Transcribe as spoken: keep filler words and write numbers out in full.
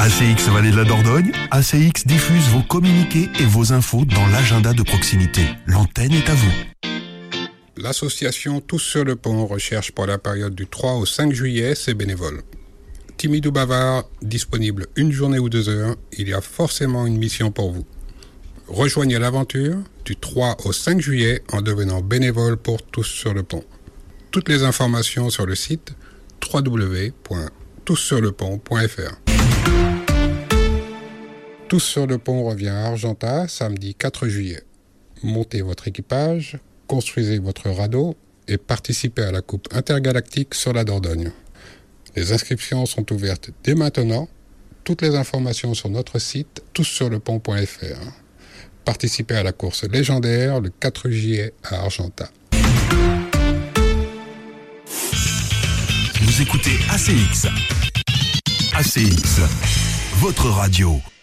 A C X Vallée de la Dordogne, A C X diffuse vos communiqués et vos infos dans l'agenda de proximité. L'antenne est à vous. L'association Tous sur le Pont recherche pour la période du trois au cinq juillet ses bénévoles. Timide ou bavard, disponible une journée ou deux heures, il y a forcément une mission pour vous. Rejoignez l'aventure du trois au cinq juillet en devenant bénévole pour Tous sur le Pont. Toutes les informations sur le site w w w point tous sur le pont point f r. Tous sur le Pont revient à Argentat samedi quatre juillet. Montez votre équipage, construisez votre radeau et participez à la Coupe intergalactique sur la Dordogne. Les inscriptions sont ouvertes dès maintenant. Toutes les informations sur notre site tous sur le pont point f r. Participez à la course légendaire le quatre juillet à Argentat. Vous écoutez A C X. A C X, votre radio.